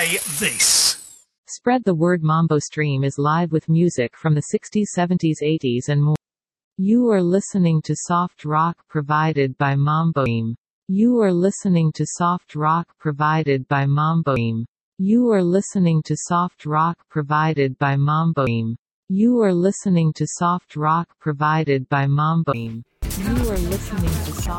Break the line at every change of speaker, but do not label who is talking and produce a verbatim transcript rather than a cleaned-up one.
Play this.
Spread the word. Mambo Stream is live with music from the sixties, seventies, eighties and more. You are listening to soft rock provided by Mambo Stream. You are listening to soft rock provided by Mambo Stream. You are listening to soft rock provided by Mambo Stream. You are listening to soft rock provided by Mambo Stream. You are listening to soft